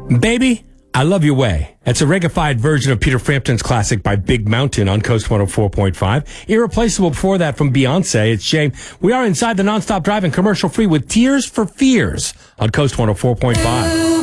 Baby, I Love Your Way. That's a reggae-fied version of Peter Frampton's classic by Big Mountain on Coast 104.5. Irreplaceable before that from Beyonce. It's Shame. We are inside the nonstop driving commercial free with Tears for Fears on Coast 104.5.